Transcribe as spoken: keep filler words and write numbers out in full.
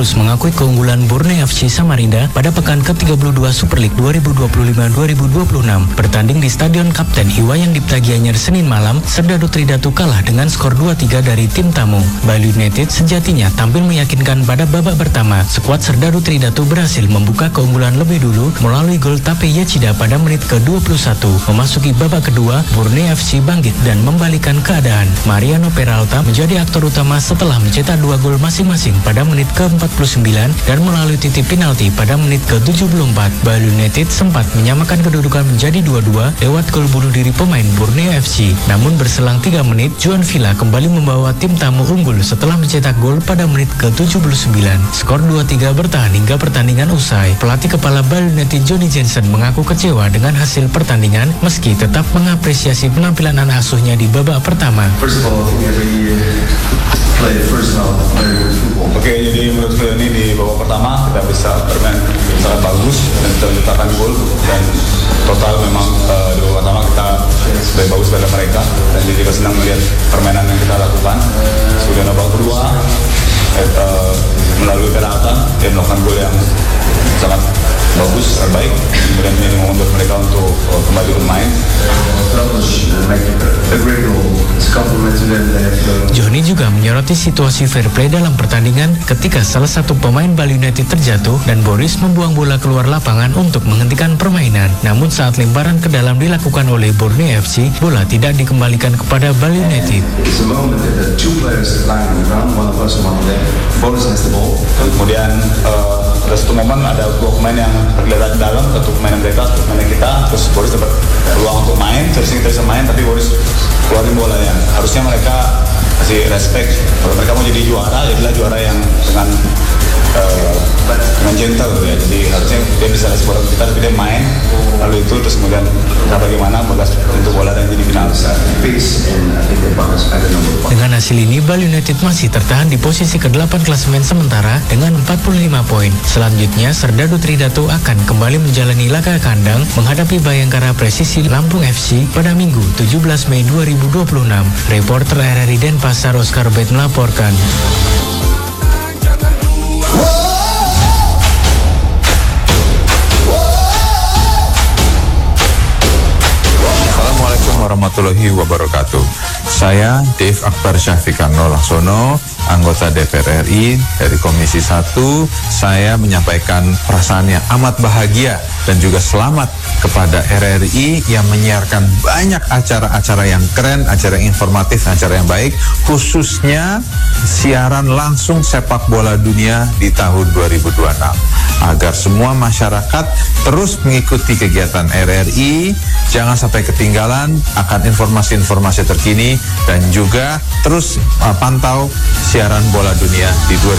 Terus mengakui keunggulan Borneo F C Samarinda pada pekan ke tiga puluh dua Super League dua ribu dua puluh lima dua ribu dua puluh enam. Bertanding di Stadion Kapten Iwayan Dipta Gianyar Senin malam, Serdadu Tridatu kalah dengan skor dua tiga dari tim tamu. Bali United sejatinya tampil meyakinkan pada babak pertama. Skuad Serdadu Tridatu berhasil membuka keunggulan lebih dulu melalui gol Tape Yachida pada menit ke dua puluh satu. Memasuki babak kedua, Borneo F C bangkit dan membalikan keadaan. Mariano Peralta menjadi aktor utama setelah mencetak dua gol masing-masing pada menit ke empat puluh sembilan dan melalui titik penalti pada menit ke tujuh puluh empat. Bali United sempat menyamakan kedudukan menjadi dua dua lewat gol bunuh diri pemain Borneo F C. Namun berselang tiga menit, Juan Villa kembali membawa tim tamu unggul setelah mencetak gol pada menit ke tujuh puluh sembilan. Skor dua tiga bertahan hingga pertandingan usai. Pelatih kepala Bali United Johnny Jensen mengaku kecewa dengan hasil pertandingan meski tetap mengapresiasi penampilan anak asuhnya di babak pertama. Oke, jadi menurut saya ini di babak pertama kita bisa bermain sangat bagus dan kita menciptakan gol, dan total memang uh, di babak pertama kita lebih bagus pada mereka, dan jadi kita senang melihat permainan yang kita lakukan. Kemudian babak kedua eh, uh, melalui Peralta dia melakukan gol yang sangat bagus, terbaik. Kemudian ini membuat mereka untuk uh, kembali bermain. Johnny juga menyoroti situasi fair play dalam pertandingan ketika salah satu pemain Bali United terjatuh dan Boris membuang bola keluar lapangan untuk menghentikan permainan. Namun saat lemparan ke dalam dilakukan oleh Borneo F C, bola tidak dikembalikan kepada Bali United. Kemudian uh, ada satu momen ada dua pemain yang terlihat di dalam, satu pemain mereka, satu pemain kita, terus Boris dapat peluang untuk main, terus kita bisa main, tapi Boris keluarin bolanya. Harusnya mereka kasih respect, kalau mereka mau jadi juara, jadilah juara yang dengan uh, dengan gentle ya. Jadi harusnya dia bisa kasih bola kita, tapi dia main, lalu itu terus kemudian kita bagaimana bagas untuk bola dan jadi final. Dengan hasil ini, Bali United masih tertahan di posisi kedelapan klasemen sementara dengan empat puluh lima poin. Selanjutnya, Serdadu Tridatu akan kembali menjalani laga kandang menghadapi Bayangkara Presisi Lampung F C pada Minggu tujuh belas Mei dua ribu dua puluh enam. Reporter R R I Denpasar Oscar Bet melaporkan. Assalamualaikum warahmatullahi wabarakatuh. Saya Dave Akbar Syafiqanno Laksono, anggota D P R R I dari Komisi satu. Saya menyampaikan perasaan yang amat bahagia dan juga selamat kepada R R I yang menyiarkan banyak acara-acara yang keren, acara yang informatif, acara yang baik, khususnya siaran langsung sepak bola dunia di tahun dua ribu dua puluh enam. Agar semua masyarakat terus mengikuti kegiatan R R I, jangan sampai ketinggalan akan informasi-informasi terkini, dan juga terus uh, pantau siaran bola dunia di dua ribu dua puluh enam.